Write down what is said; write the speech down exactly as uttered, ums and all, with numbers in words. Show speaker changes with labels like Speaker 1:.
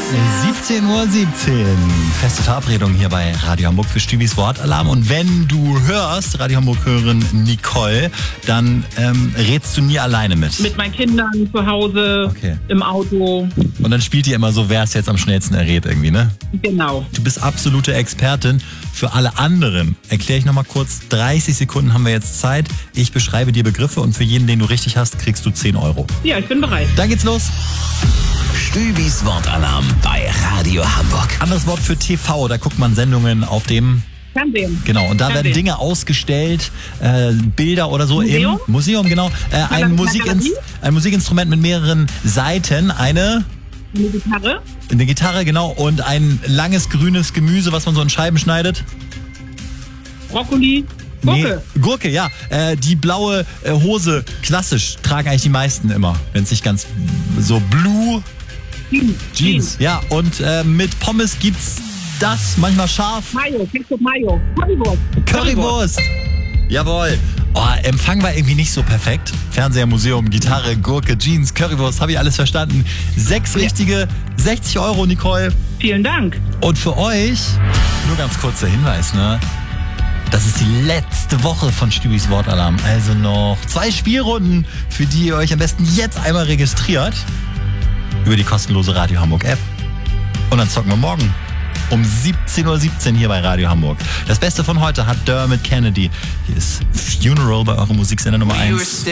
Speaker 1: siebzehn Uhr siebzehn. Feste Verabredung hier bei Radio Hamburg für Stübis Wortalarm. Und wenn du hörst, Radio Hamburg-Hörerin Nicole, dann ähm, rätst du nie alleine mit.
Speaker 2: Mit meinen Kindern zu Hause,
Speaker 1: Okay.
Speaker 2: im Auto.
Speaker 1: Und dann spielt ihr immer so, wer es jetzt am schnellsten errät irgendwie, ne?
Speaker 2: Genau.
Speaker 1: Du bist absolute Expertin. Für alle anderen erkläre ich nochmal kurz. dreißig Sekunden haben wir jetzt Zeit. Ich beschreibe dir Begriffe und für jeden, den du richtig hast, kriegst du zehn Euro.
Speaker 2: Ja, ich bin bereit.
Speaker 1: Dann geht's los.
Speaker 3: Stübis Wortalarm bei Radio Hamburg.
Speaker 1: Anderes Wort für T V. Da guckt man Sendungen auf dem...
Speaker 2: Fernsehen.
Speaker 1: Genau, und da werden
Speaker 2: Fernsehen.
Speaker 1: Dinge ausgestellt, äh, Bilder oder so
Speaker 2: Museum?
Speaker 1: im Museum, genau. Äh, ein,
Speaker 2: Galerie?
Speaker 1: Musikins ein Musikinstrument mit mehreren Seiten, eine,
Speaker 2: Eine Gitarre.
Speaker 1: eine Gitarre, genau, und ein langes grünes Gemüse, was man so in Scheiben schneidet.
Speaker 2: Brokkoli. Gurke.
Speaker 1: Nee, Gurke, ja. Äh, die blaue äh, Hose, klassisch, tragen eigentlich die meisten immer, wenn es nicht ganz so blue
Speaker 2: Jeans.
Speaker 1: Jeans. Ja, und äh, mit Pommes gibt's das, manchmal scharf.
Speaker 2: Mayo. Ketchup Mayo. Currywurst.
Speaker 1: Currywurst. Jawohl. Oh, Empfang war irgendwie nicht so perfekt. Fernseher, Museum, Gitarre, Gurke, Jeans, Currywurst, habe ich alles verstanden. Sechs richtige, sechzig Euro, Nicole.
Speaker 2: Vielen Dank.
Speaker 1: Und für euch, nur ganz kurzer Hinweis, ne? Das ist die letzte Woche von Stübis Wortalarm. Also noch zwei Spielrunden, für die ihr euch am besten jetzt einmal registriert. Über die kostenlose Radio Hamburg App. Und dann zocken wir morgen um siebzehn Uhr siebzehn hier bei Radio Hamburg. Das Beste von heute hat Dermot Kennedy. Hier ist Funeral bei eurem Musiksender Nummer eins.